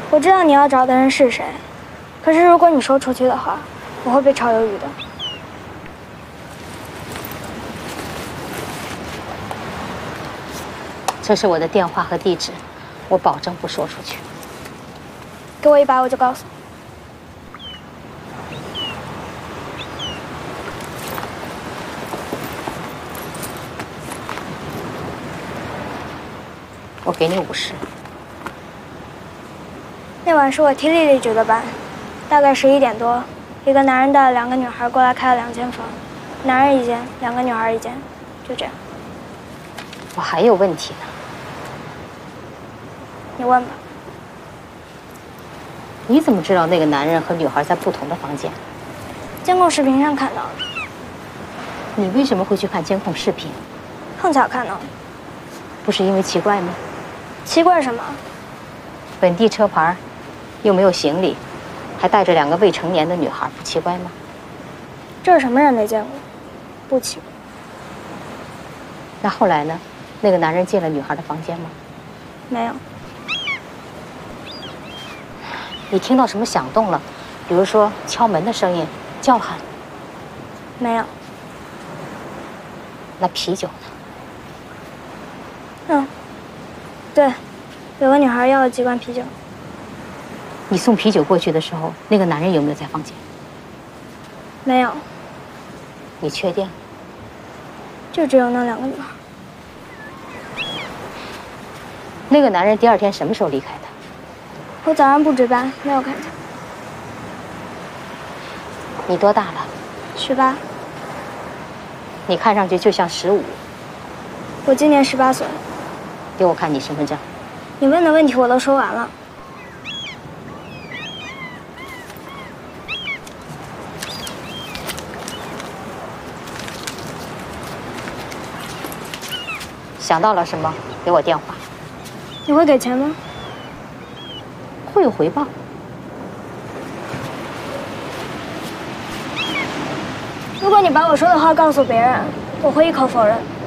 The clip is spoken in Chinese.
我知道你要找的人是谁，可是如果你说出去的话，我会被炒鱿鱼的。 这是我的电话和地址，我保证不说出去。 给我一把，我就告诉你。 我给你50。 那晚是我替丽丽值的班，大概11点多，一个男人带了2个女孩过来开了2间房，男人1间，2个女孩1间，就这样。 我还有问题呢。 你问吧。 你怎么知道那个男人和女孩在不同的房间？ 监控视频上看到的。 你为什么会去看监控视频？ 碰巧看到的。 不是因为奇怪吗？ 奇怪什么？ 本地车牌，又没有行李，还带着2个未成年的女孩，不奇怪吗？ 这是什么人没见过？不奇怪。 那后来呢？那个男人进了女孩的房间吗？ 没有。 你听到什么响动了？比如说敲门的声音、叫喊？ 没有。 那啤酒呢？ 对，有个女孩要了几罐啤酒。 你送啤酒过去的时候，那个男人有没有在房间？ 没有。 你确定？ 就只有那2个女孩。 那个男人第2天什么时候离开的？ 我早上不值班，没有看见。 你多大了 ？18。 你看上去就像15。 我今年18岁。 给我看你身份证。 你问的问题我都说完了。 想到了什么？给我电话。 你会给钱吗？ 会有回报。 如果你把我说的话告诉别人，我会一口否认。